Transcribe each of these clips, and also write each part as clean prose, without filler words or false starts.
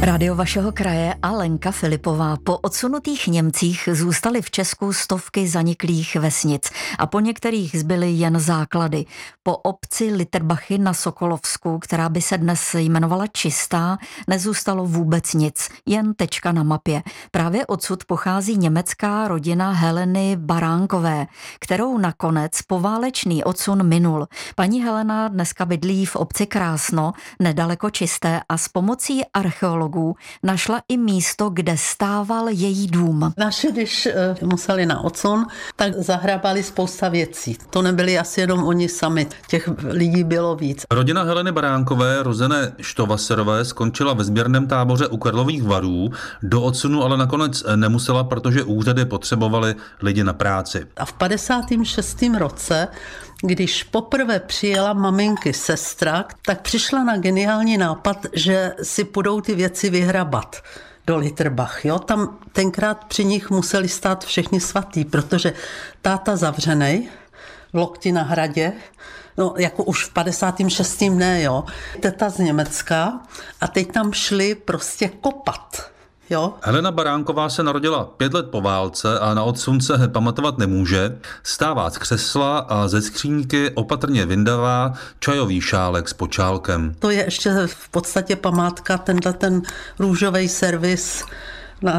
Rádio vašeho kraje a Lenka Filipová. Po odsunutých Němcích zůstaly v Česku stovky zaniklých vesnic a po některých zbyly jen základy. Po obci Litterbachy na Sokolovsku, která by se dnes jmenovala Čistá, nezůstalo vůbec nic, jen tečka na mapě. Právě odsud pochází německá rodina Heleny Baránkové, kterou nakonec poválečný odsun minul. Paní Helena dneska bydlí v obci Krásno, nedaleko Čisté, a s pomocí archeologů našla i místo, kde stával její dům. Naši, když museli na odsun, tak zahrabali spousta věcí. To nebyli asi jenom oni sami, těch lidí bylo víc. Rodina Heleny Baránkové, rozené Štovaserové, skončila ve sběrném táboře u Karlových Varů. Do odsunu ale nakonec nemusela, protože úřady potřebovaly lidi na práci. A v 56. roce, když poprvé přijela maminky sestra, tak přišla na geniální nápad, že si půjdou ty věci vyhrabat do Litterbach. Jo? Tam tenkrát při nich museli stát všichni svatý, protože táta zavřenej, lokti na hradě, no jako už v 56. ne, jo. Teta z Německa a teď tam šli prostě kopat. Jo? Helena Baránková se narodila 5 let po válce a na odsun se pamatovat nemůže. Stává z křesla a ze skříňky opatrně vyndává čajový šálek s počálkem. To je ještě v podstatě památka, ten růžový servis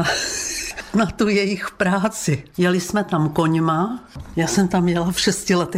na tu jejich práci. Jeli jsme tam koňma, já jsem tam jela v 6 letech.